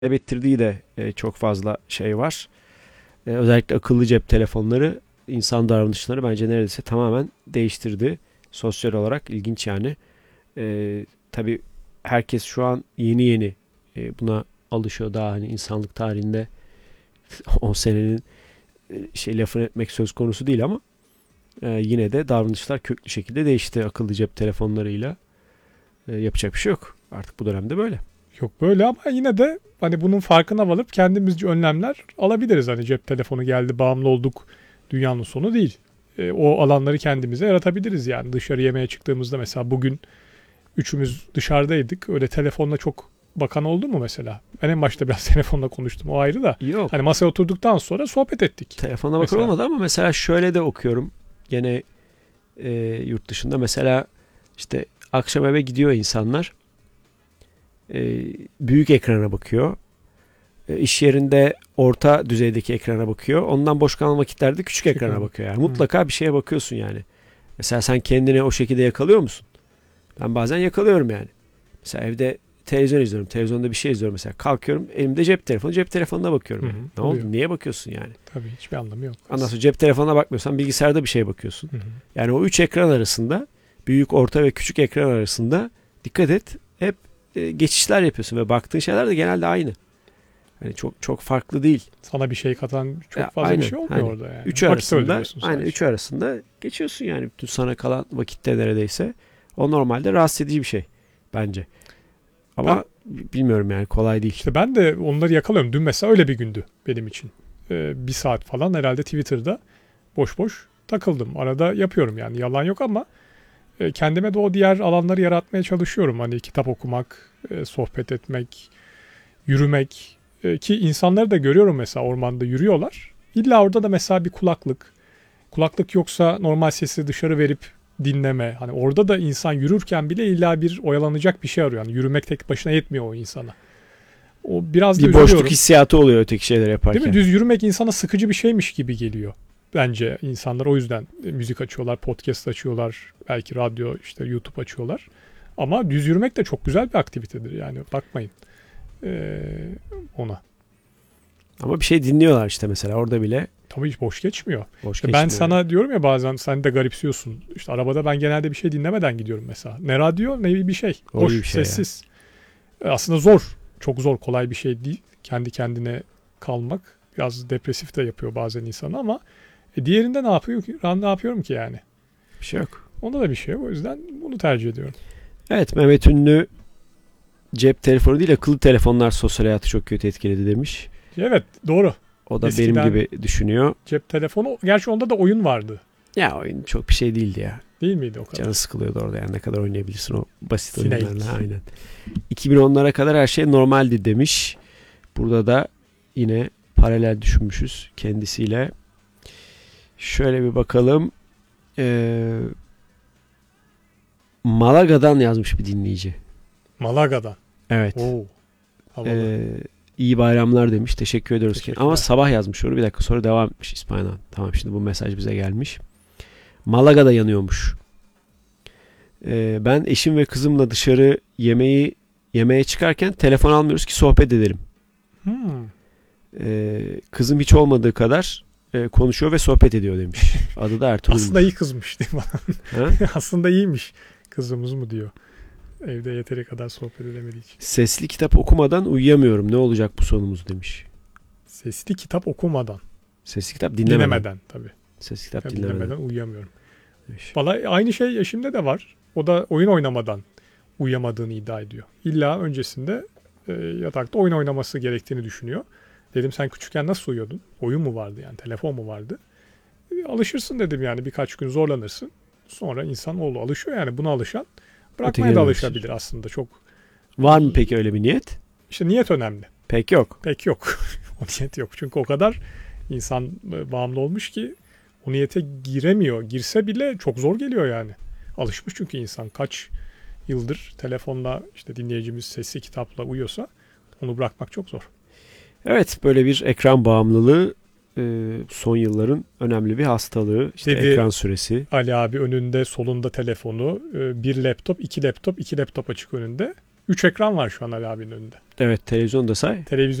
ettirdiği de çok fazla şey var. Özellikle akıllı cep telefonları insan davranışları bence neredeyse tamamen değiştirdi. Sosyal olarak ilginç yani. Tabii herkes şu an yeni yeni buna alışıyor. Daha hani insanlık tarihinde 10 senenin lafını etmek söz konusu değil ama yine de davranışlar köklü şekilde değişti akıllı cep telefonlarıyla. Yapacak bir şey yok. Artık bu dönemde böyle. Yok böyle ama yine de hani bunun farkına varıp kendimizce önlemler alabiliriz. Hani cep telefonu geldi, bağımlı olduk, dünyanın sonu değil. O alanları kendimize yaratabiliriz yani. Dışarı yemeğe çıktığımızda mesela bugün üçümüz dışarıdaydık. Öyle telefonla çok bakan oldu mu mesela? Ben en başta biraz telefonla konuştum, o ayrı da. Yok. Hani masaya oturduktan sonra sohbet ettik. Telefona bakar Mesela. olmadı ama mesela şöyle de okuyorum. Gene yurt dışında mesela işte akşam eve gidiyor insanlar. Büyük ekrana bakıyor. İş yerinde orta düzeydeki ekrana bakıyor. Ondan boş kalan vakitlerde küçük ekrana bakıyor. Yani mutlaka bir şeye bakıyorsun yani. Mesela sen kendini o şekilde yakalıyor musun? Ben bazen yakalıyorum yani. Mesela evde televizyon izliyorum. Televizyonda bir şey izliyorum mesela. Kalkıyorum elimde cep telefonu. Cep telefonuna bakıyorum. Yani. Ne Oluyor. oldu? Niye bakıyorsun yani? Tabii hiçbir anlamı yok. Ondan sonra cep telefonuna bakmıyorsan bilgisayarda bir şeye bakıyorsun. Hı hı. Yani o üç ekran arasında büyük, orta ve küçük ekran arasında dikkat et. Hep geçişler yapıyorsun ve baktığın şeyler de genelde aynı. Yani çok farklı değil. Sana bir şey katan çok fazla Aynen. bir şey olmuyor Hani orada yani. üçü arasında, sadece. üçü arasında geçiyorsun yani bütün sana kalan vakitte neredeyse. O normalde rahatsız edici bir şey bence. Ama bilmiyorum yani kolay değil. İşte ben de onları yakalıyorum. Dün mesela öyle bir gündü benim için. Bir saat falan herhalde Twitter'da boş boş takıldım. Arada yapıyorum yani, yalan yok ama kendime de o diğer alanları yaratmaya çalışıyorum. Hani kitap okumak, sohbet etmek, yürümek. Ki insanları da görüyorum mesela ormanda yürüyorlar. İlla orada da mesela bir kulaklık. Kulaklık yoksa normal sesi dışarı verip dinleme. Hani orada da insan yürürken bile illa bir oyalanacak bir şey arıyor. Yani yürümek tek başına yetmiyor o insana. O biraz da Bir üzülüyorum. boşluk hissiyatı oluyor öteki şeyler yaparken. Değil mi? Düz yürümek insana sıkıcı bir şeymiş gibi geliyor. Bence insanlar o yüzden müzik açıyorlar, podcast açıyorlar, belki radyo, işte YouTube açıyorlar. Ama düz yürümek de çok güzel bir aktivitedir yani, bakmayın ona. Ama bir şey dinliyorlar işte mesela orada bile. Tabii hiç boş geçmiyor. Boş İşte ben geçmiyor. sana diyorum ya, bazen sen de garipsiyorsun. İşte arabada ben genelde bir şey dinlemeden gidiyorum mesela. Ne radyo ne bir şey. Boş, Bir şey sessiz. Aslında zor. Çok zor, kolay bir şey değil. Kendi kendine kalmak biraz depresif de yapıyor bazen insanı ama diğerinde ne yapıyor ki? Ne yapıyorum ki yani? Bir şey yok. Onda da bir şey yok. O yüzden bunu tercih ediyorum. Evet, Mehmet Ünlü cep telefonu değil akıllı telefonlar sosyal hayatı çok kötü etkiledi demiş. Evet, doğru. O da Eskiden benim gibi düşünüyor. Cep telefonu, gerçi onda da oyun vardı. Ya oyun çok bir şey değildi ya. Değil miydi o kadar? Canı sıkılıyordu orada yani ne kadar oynayabilirsin o basit Snake. oyunlarla aynen. 2010'lara kadar her şey normaldi demiş. Burada da yine paralel düşünmüşüz kendisiyle. Şöyle bir bakalım. Malaga'dan yazmış bir dinleyici. Malaga'dan. Evet. Oo. İyi bayramlar demiş. Teşekkür ediyoruz. Teşekkürler. Ama sabah yazmış onu. Bir dakika sonra devam etmiş İspanya'dan. Tamam, şimdi bu mesaj bize gelmiş. Malaga'da yanıyormuş. Ben eşim ve kızımla dışarı yemeğe çıkarken telefon almıyoruz ki sohbet edelim. Kızım hiç olmadığı kadar konuşuyor ve sohbet ediyor demiş. Adı da Ertuğrul. Aslında iyi kızmış değil mi? Aslında iyiymiş. Kızımız mı diyor. Evde yeteri kadar sohbet edemediği için. Sesli kitap okumadan uyuyamıyorum. Ne olacak bu sonumuz demiş. Sesli kitap okumadan. Sesli kitap dinlemeden. Tabii. Sesli kitap dinlemeden uyuyamıyorum. Demiş. Vallahi aynı şey eşimde de var. O da oyun oynamadan uyuyamadığını iddia ediyor. İlla öncesinde yatakta oyun oynaması gerektiğini düşünüyor. Dedim sen küçükken nasıl uyuyordun? Oyun mu vardı yani? Telefon mu vardı? Alışırsın dedim yani, birkaç gün zorlanırsın. Sonra insanoğlu alışıyor yani, buna alışan bırakmaya da alışabilir aslında. Çok. Var mı peki öyle bir niyet? İşte niyet önemli. Pek yok. Pek yok. O niyet yok. Çünkü o kadar insan bağımlı olmuş ki o niyete giremiyor. Girse bile çok zor geliyor yani. Alışmış çünkü insan kaç yıldır telefonla, işte dinleyicimiz sesli kitapla uyuyorsa onu bırakmak çok zor. Evet, böyle bir ekran bağımlılığı son yılların önemli bir hastalığı. İşte dedi, ekran süresi. Ali abi önünde solunda telefonu, bir laptop, iki laptop açık önünde. 3 ekran var şu an Ali abinin önünde. Evet, televizyon da say. Televizyon